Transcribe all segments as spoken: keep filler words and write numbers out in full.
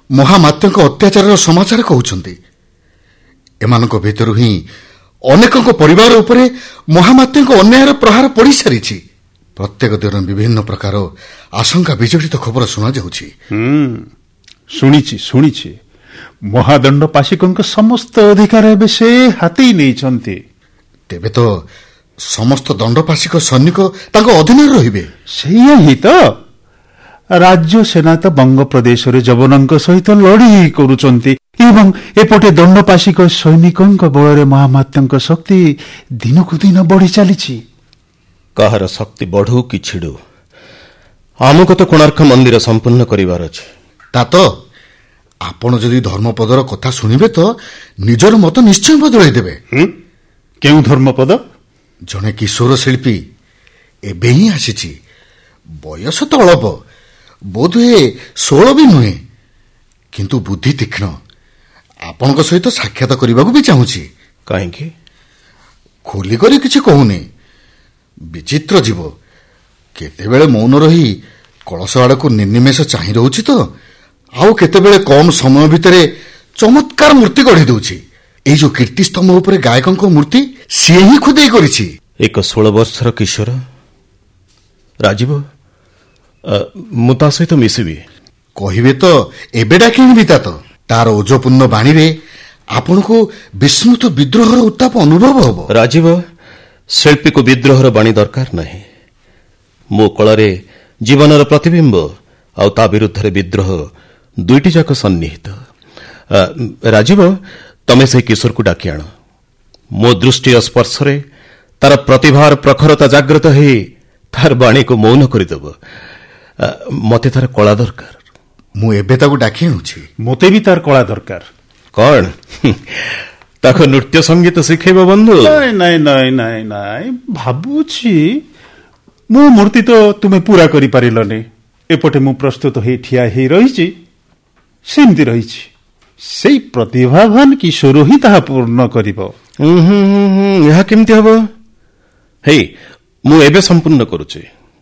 ମହାମାତ୍ୟଙ୍କ ଅତ୍ୟାଚାରର ସମାଚାର କହୁଛନ୍ତି। ଏମାନଙ୍କ ଭିତରୁ ହିଁ ଅନେକଙ୍କ ପରିବାର ଉପରେ ମହାମାତ୍ୟଙ୍କ ଅନ୍ୟାୟର ପ୍ରହାର ପଡ଼ିସାରିଛି। ପ୍ରତ୍ୟେକ ଦିନ ବିଭିନ୍ନ ପ୍ରକାର ଆଶଙ୍କା ବିଜଡ଼ିତ ଖବର ଶୁଣାଯାଉଛି। ଶୁଣିଛି ଶୁଣିଛି ମହାଦଣ୍ଡପାଶିକଙ୍କ ସମସ୍ତ ଅଧିକାର ଏବେ ସେ ହାତେଇ ନେଇଛନ୍ତି। ତେବେ ତ ସମସ୍ତ ଦଣ୍ଡପାଶିକ ସୈନିକ ତାଙ୍କ ଅଧୀନରେ ରହିବେ? ସେଇଆ ହିଁ ତ। ରାଜ୍ୟ ସେନା ତ ବଙ୍ଗ ପ୍ରଦେଶରେ ଯବନଙ୍କ ସହିତ ଲଢ଼େଇ କରୁଛନ୍ତି ଏବଂ ଏପଟେ ଦଣ୍ଡପାଶିକ ସୈନିକଙ୍କ ବଳରେ ମହାମାତ୍ୟଙ୍କ ଶକ୍ତି ଦିନକୁ ଦିନ ବଢ଼ି ଚାଲିଛି। କାହାର ଶକ୍ତି ବଢ଼ୁ କି ଛିଡ଼ୁ, ଆମକୁ ତ କୋଣାର୍କ ମନ୍ଦିର ସମ୍ପୂର୍ଣ୍ଣ କରିବାର ଅଛି। ତା ତ ଆପଣ ଯଦି ଧର୍ମପଦର କଥା ଶୁଣିବେ ତ ନିଜର ମତ ନିଶ୍ଚୟ ବଦଳାଇ ଦେବେ। କେଉଁ ଧର୍ମପଦ? ଜଣେ କିଶୋର ଶିଳ୍ପୀ ଏବେ ହିଁ ଆସିଛି। ବୟସ ତ ଅଳପ, ବୋଧହୁଏ ଷୋଳ ବି ନୁହେଁ, କିନ୍ତୁ ବୁଦ୍ଧି ତୀକ୍ଷ୍ଣ। ଆପଣଙ୍କ ସହିତ ସାକ୍ଷାତ କରିବାକୁ ବି ଚାହୁଁଛି। କାହିଁକି? ଖୋଲି କରି କିଛି କହୁନି। ବିଚିତ୍ର ଜୀବ, କେତେବେଳେ ମୌନ ରହି କଳସ ଆଡ଼କୁ ନିର୍ନିମେଷ ଚାହିଁ ରହୁଛି ତ, ଆଉ କେତେବେଳେ କମ୍ ସମୟ ଭିତରେ ଚମତ୍କାର ମୂର୍ତ୍ତି ଗଢ଼ି ଦେଉଛି। ଏଇ ଯୋଉ କୀର୍ତ୍ତିସ୍ତମ୍ଭ ଉପରେ ଗାୟକଙ୍କ ମୂର୍ତ୍ତି ସିଏ ହିଁ ଖୋଦେଇ କରିଛି। ଏକ ଷୋଳ ବର୍ଷର କିଶୋର ରାଜୀବ, ମୁଁ ତା ସହିତ ମିଶିବି। କହିବେ ତ ଏବେ ଡାକି ଆଣିବି। ତା ତ ତାର ଓଜପୂର୍ଣ୍ଣ ବାଣୀରେ ଆପଣଙ୍କୁ ବିସ୍ମୃତ ବିଦ୍ରୋହର ଉତ୍ତାପ ଅନୁଭବ ହେବ। ରାଜୀବ, ଶିଳ୍ପୀକୁ ବିଦ୍ରୋହର ବାଣୀ ଦରକାର ନାହିଁ। ମୋ କଳରେ ଜୀବନର ପ୍ରତିବିମ୍ବ ଆଉ ତା ବିରୁଦ୍ଧରେ ବିଦ୍ରୋହ, ଦୁଇଟି ଯାକ ସନ୍ନିହିତ। ରାଜୀବ, ତମେ ସେହି କିଶୋରକୁ ଡାକି ଆଣ। ମୋ ଦୃଷ୍ଟି ସ୍ପର୍ଶରେ ତାର ପ୍ରତିଭାର ପ୍ରଖରତା ଜାଗ୍ରତ ହେଇ ତାର ବାଣୀକୁ ମୌନ କରିଦେବ। ମତେ ତାର କଳା ଦରକାର। ମୁଁ ଏବେ ତାକୁ ଡାକି ଆଣୁଛି। ମୋତେ ବି ତାର କଳା ଦରକାର। କଣ ତାକୁ ନୃତ୍ୟ ସଙ୍ଗୀତ ଶିଖେଇବ ବନ୍ଧୁ? ନାଇଁ ନାଇଁ ନାଇଁ ନାଇଁ ନାଇଁ ଭାବୁଛି ମୋ ମୂର୍ତ୍ତି ତ ତୁମେ ପୁରା କରିପାରିଲନି। ଏପଟେ ମୁଁ ପ୍ରସ୍ତୁତ ହେଇ ଠିଆ ହେଇ ରହିଛି, ସେମିତି ରହିଛି। ସେଇ ପ୍ରତିଭାବାନ କିଶୋର ହିଁ ତାହା ପୂର୍ଣ୍ଣ କରିବ। ଏହା କେମିତି ହବ? ହେଇ, ମୁଁ ଏବେ ସମ୍ପୂର୍ଣ୍ଣ କରୁଛି।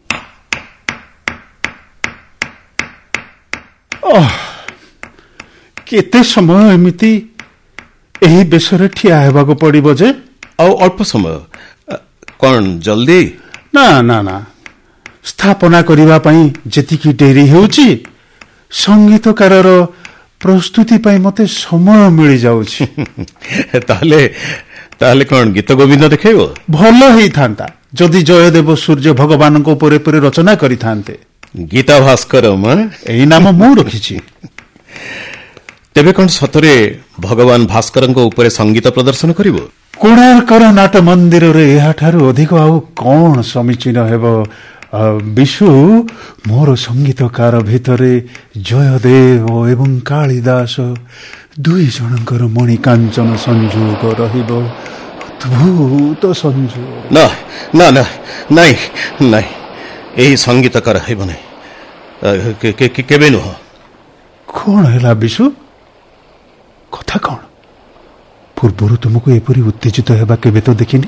କେତେ ସମୟ ଏମିତି ଏହି ବେଶରେ ଠିଆ ହେବାକୁ ପଡ଼ିବ ଯେ? ଆଉ ଅଳ୍ପ ସମୟ। କଣ ଜଲ୍ଦି? ନା ନା ନା, ସ୍ଥାପନା କରିବା ପାଇଁ ଯେତିକି ଡେରି ହେଉଛି, ସଙ୍ଗୀତକାରର ପ୍ରସ୍ତୁତି ପାଇଁ ମୋତେ ସମୟ ମିଳିଯାଉଛି। ତାହେଲେ ତାହେଲେ କଣ ଗୀତ ଗୋବିନ୍ଦ ଦେଖେଇବ? ଭଲ ହେଇଥାନ୍ତା ଯଦି ଜୟଦେବ ସୂର୍ଯ୍ୟ ଭଗବାନଙ୍କ ଉପରେ ଉପରେ ରଚନା କରିଥାନ୍ତେ। ଗୀତା ଭାସ୍କର ଏଇ ନାମ ମୁଁ ରଖିଛି। ତେବେ କଣ ସତରେ ଭଗବାନ ଭାସ୍କରଙ୍କ ଉପରେ ସଙ୍ଗୀତ ପ୍ରଦର୍ଶନ କରିବ? କୋଣାର୍କର ନାଟ ମନ୍ଦିରରେ ଏହାଠାରୁ ଅଧିକ ଆଉ କଣ ସମୀଚୀନ ହେବ? ବିଶୁ, ମୋର ସଙ୍ଗୀତକାର ଭିତରେ ଜୟଦେବ ଏବଂ କାଳିଦାସ ଦୁଇ ଜଣଙ୍କର ମଣିକାଞ୍ଚନ ସଂଯୋଗ ରହିବ। ଅଦ୍ଭୁତ ସଂଯୋଗ। ନା ନା ନା, ନାଇଁ ନାଇଁ, ଏହି ସଙ୍ଗୀତକାର ହେବ ନାହିଁ, କେବେ ନୁହଁ। କଣ ହେଲା ବିଶୁ? କଥା କଣ? ପୂର୍ବରୁ ତୁମକୁ ଏପରି ଉତ୍ତେଜିତ ହେବା କେବେ ତ ଦେଖିନି।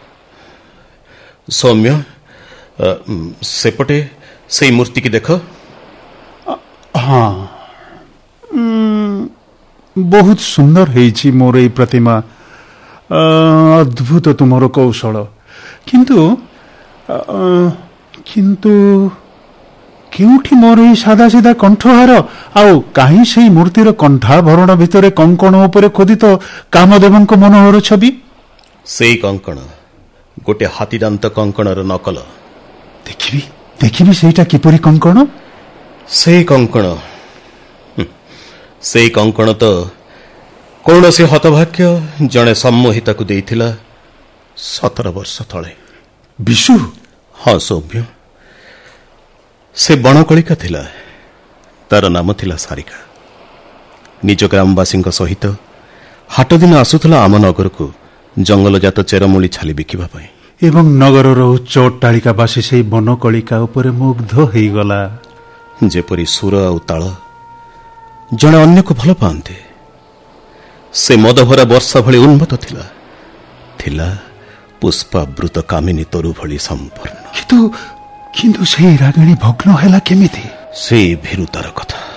ସୌମ୍ୟ, ସେପଟେ ସେଇ ମୂର୍ତ୍ତିକି ଦେଖ। ହଁ, ବହୁତ ସୁନ୍ଦର ହେଇଛି ମୋର ଏଇ ପ୍ରତିମା। ଅଦ୍ଭୁତ ତୁମର କୌଶଳ। କିନ୍ତୁ କିନ୍ତୁ କେଉଁଠି ମୋର ଏଇ ସାଧା ସିଧା କଣ୍ଠହାର? ଆଉ କାହିଁ ସେଇ ମୂର୍ତ୍ତିର କଣ୍ଠାଭରଣ ଭିତରେ କଙ୍କଣ ଉପରେ ଖୋଦିତ କାମଦେବଙ୍କ ମନୋହର ଛବି? ସେଇ କଙ୍କଣ ଗୋଟେ ହାତୀଦାନ୍ତ କଙ୍କଣର ନକଲ। ଦେଖିବି ଦେଖିବି ସେଇଟା କିପରି କଙ୍କଣ? ସେଇ କଙ୍କଣ ସେଇ କଙ୍କଣ ତ କୌଣସି ହତଭାଗ୍ୟ ଜଣେ ସମ୍ମୋହିତାକୁ ଦେଇଥିଲା ସତର ବର୍ଷ ତଳେ। ବିଶୁ? ହଁ ସୌମ୍ୟ, ସେ ବଣକଳିକା ଥିଲା। ତାର ନାମ ଥିଲା ସାରିକା। ନିଜ ଗ୍ରାମବାସୀଙ୍କ ସହିତ ହାଟ ଦିନ ଆସୁଥିଲା ଆମ ନଗରକୁ ଜଙ୍ଗଲଜାତ ଚେରମୂଳି ଛାଲି ବିକିବା ପାଇଁ। ଏବଂ ନଗରର ଉଚ୍ଚ ଅଟ୍ଟାଳିକା ବାସି ସେଇ ବନକଳିକା ଉପରେ ମୁଗ୍ଧ ହେଇଗଲା। ଯେପରି ସୁର ଆଉ ତାଳ ଜଣେ ଅନ୍ୟକୁ ଭଲ ପାଆନ୍ତି, ସେ ମଦଭରା ବର୍ଷା ଭଳି ଉନ୍ମତ୍ତ ଥିଲା ଥିଲା ପୁଷ୍ପାବୃତ କାମିନୀ ତରୁ ଭଳି ସମ୍ପୂର୍ଣ୍ଣ। କିନ୍ତୁ କିନ୍ତୁ ସେଇ ରାଗିଣୀ ଭଗ୍ନ ହେଲା କେମିତି? ସେଇ ଭୀରୁତାର କଥା।